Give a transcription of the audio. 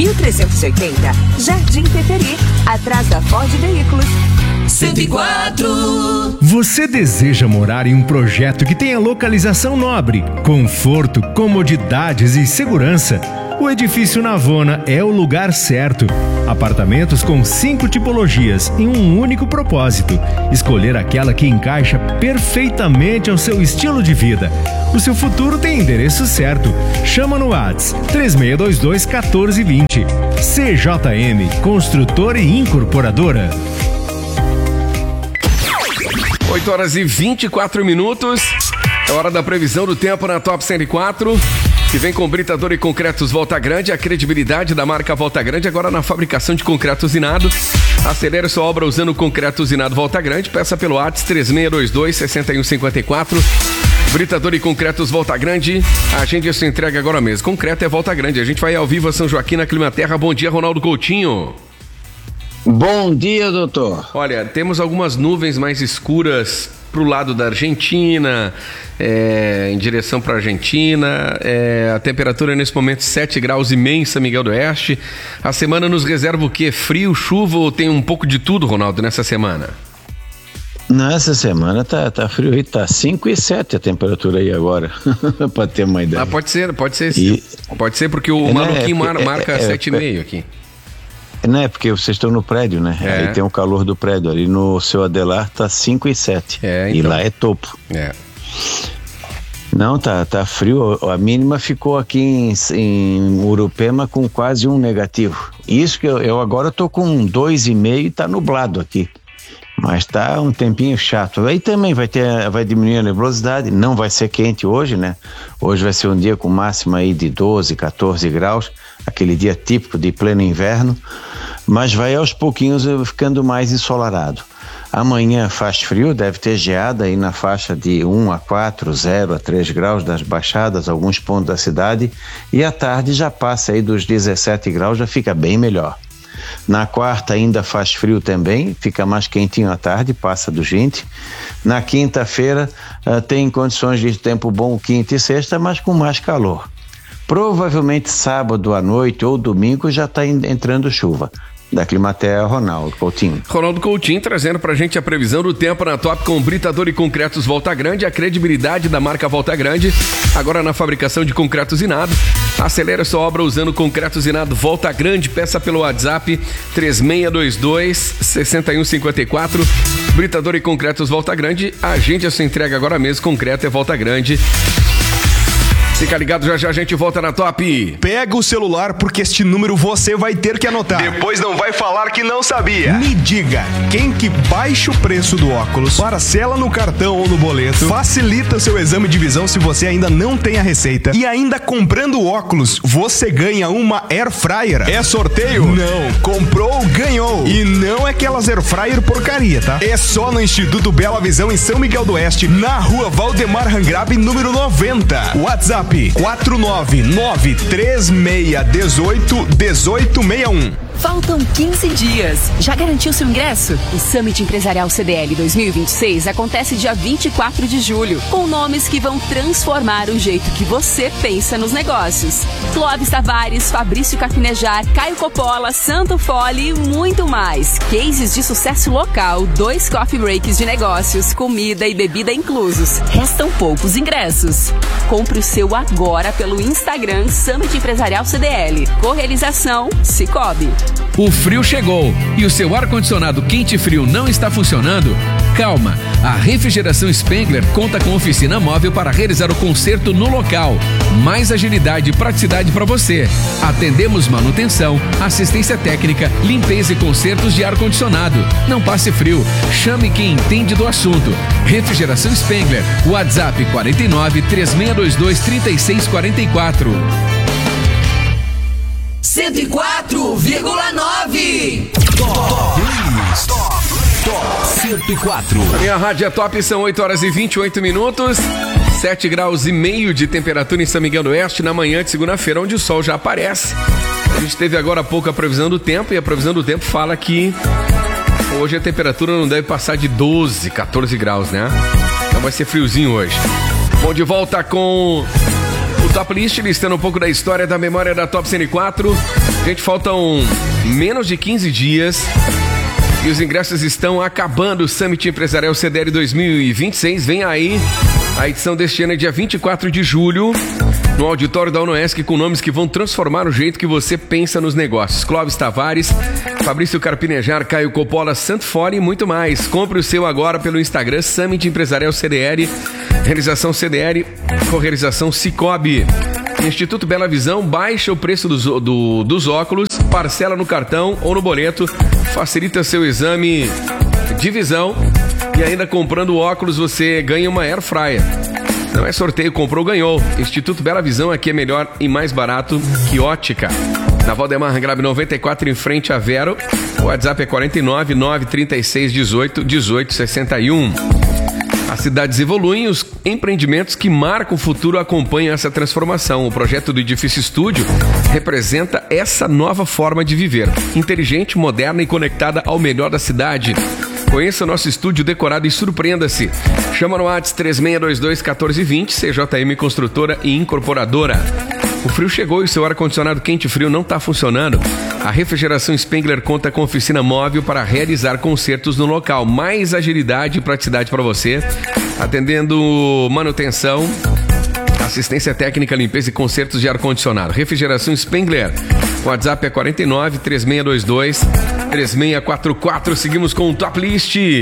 1380, Jardim Teteri, atrás da Ford Veículos. 104. Você deseja morar em um projeto que tenha localização nobre, conforto, comodidades e segurança? O Edifício Navona é o lugar certo. Apartamentos com 5 tipologias em um único propósito: escolher aquela que encaixa perfeitamente ao seu estilo de vida. O seu futuro tem endereço certo. Chama no WhatsApp 3622-1420. CJM, construtora e incorporadora. 8h24. É hora da previsão do tempo na Top 104. Que vem com Britador e Concretos Volta Grande, a credibilidade da marca Volta Grande agora na fabricação de concreto usinado. Acelere sua obra usando concreto usinado Volta Grande. Peça pelo WhatsApp 3622-6154. Britador e Concretos Volta Grande, agende a sua entrega agora mesmo. Concreto é Volta Grande. A gente vai ao vivo a São Joaquim na Climaterra. Bom dia, Ronaldo Coutinho. Bom dia, doutor. Olha, temos algumas nuvens mais escuras pro lado da Argentina, em direção para a Argentina. A temperatura nesse momento 7 graus e meio em São Miguel do Oeste. A semana nos reserva o quê? Frio, chuva ou tem um pouco de tudo, Ronaldo, nessa semana? Nessa semana tá frio aí, tá 5 e 7 a temperatura aí agora, para ter uma ideia. Pode ser. Pode ser porque o maluquinho marca 7,5 aqui. Não, é porque vocês estão no prédio, né? Aí tem o calor do prédio. Ali no seu Adelar tá 5 e 7. Então. E lá é topo. Não, tá frio. A mínima ficou aqui em Urupema com quase 1 negativo. Isso que eu agora tô com 2,5 e tá nublado aqui. Mas tá um tempinho chato. Aí também vai diminuir a nebulosidade. Não vai ser quente hoje, né? Hoje vai ser um dia com máxima aí de 12, 14 graus. Aquele dia típico de pleno inverno. Mas vai aos pouquinhos ficando mais ensolarado. Amanhã faz frio, deve ter geada aí na faixa de 1 a 4, 0 a 3 graus das baixadas, alguns pontos da cidade. E à tarde já passa aí dos 17 graus, já fica bem melhor. Na quarta ainda faz frio também, fica mais quentinho à tarde, passa dos 20. Na quinta-feira tem condições de tempo bom quinta e sexta, mas com mais calor. Provavelmente sábado à noite ou domingo já está entrando chuva. Da Climaterra, Ronaldo Coutinho. Ronaldo Coutinho trazendo pra gente a previsão do tempo na Top com Britador e Concretos Volta Grande, a credibilidade da marca Volta Grande, agora na fabricação de concreto usinado. Acelere sua obra usando concreto usinado Volta Grande, peça pelo WhatsApp 3622-6154. Britador e Concretos Volta Grande, agende a sua entrega agora mesmo, concreto é Volta Grande. Fica ligado, já a gente volta na Top. Pega o celular porque este número você vai ter que anotar. Depois não vai falar que não sabia. Me diga, quem que baixa o preço do óculos, parcela no cartão ou no boleto, facilita seu exame de visão se você ainda não tem a receita e ainda comprando o óculos, você ganha uma Air Fryer. É sorteio? Não. Comprou, ganhou. E não é aquelas Air Fryer porcaria, tá? É só no Instituto Bela Visão em São Miguel do Oeste, na rua Valdemar Rangrabe, número 90. WhatsApp 499-3618-1861. Faltam 15 dias. Já garantiu seu ingresso? O Summit Empresarial CDL 2026 acontece dia 24 de julho, com nomes que vão transformar o jeito que você pensa nos negócios. Clóvis Tavares, Fabrício Carpinejar, Caio Coppola, Santo Fole e muito mais. Cases de sucesso local, 2 coffee breaks de negócios, comida e bebida inclusos. Restam poucos ingressos. Compre o seu agora pelo Instagram Summit Empresarial CDL. Correalização Cicobi. O frio chegou e o seu ar-condicionado quente e frio não está funcionando? Calma, a Refrigeração Spengler conta com oficina móvel para realizar o conserto no local. Mais agilidade e praticidade para você. Atendemos manutenção, assistência técnica, limpeza e consertos de ar-condicionado. Não passe frio, chame quem entende do assunto. Refrigeração Spengler, WhatsApp 49-3622-3644. 104,9. Top 104. A minha rádio é Top, são 8h28. 7 graus e meio de temperatura em São Miguel do Oeste na manhã de segunda-feira, onde o sol já aparece. A gente teve agora há pouco a previsão do tempo, e a previsão do tempo fala que hoje a temperatura não deve passar de 12, 14 graus, né? Então vai ser friozinho hoje. Bom, de volta com o Top List, listando um pouco da história da memória da Top 104. Gente, faltam menos de 15 dias e os ingressos estão acabando. O Summit Empresarial CDL 2026 vem aí. A edição deste ano é dia 24 de julho, no auditório da UNOESC, com nomes que vão transformar o jeito que você pensa nos negócios. Clóvis Tavares, Fabrício Carpinejar, Caio Coppola, Santo Fora e muito mais. Compre o seu agora pelo Instagram, Summit Empresarial CDL, realização CDL, correalização Cicobi. Instituto Bela Visão, baixa o preço dos óculos, parcela no cartão ou no boleto, facilita seu exame de visão e ainda comprando óculos você ganha uma Air Fryer. Não é sorteio, comprou, ganhou. Instituto Bela Visão, aqui é melhor e mais barato que ótica. Na Valdemar Grabe 94, em frente a Vero. O WhatsApp é 49 936 18 18 61. As cidades evoluem, os empreendimentos que marcam o futuro acompanham essa transformação. O projeto do Edifício Estúdio representa essa nova forma de viver. Inteligente, moderna e conectada ao melhor da cidade. Conheça o nosso estúdio decorado e surpreenda-se. Chama no WhatsApp 3622-1420, CJM Construtora e Incorporadora. O frio chegou e o seu ar-condicionado quente e frio não está funcionando. A Refrigeração Spengler conta com oficina móvel para realizar consertos no local. Mais agilidade e praticidade para você, atendendo manutenção, assistência técnica, limpeza e consertos de ar-condicionado. Refrigeração Spengler. O WhatsApp é 49 3622 3644. Seguimos com o Top List.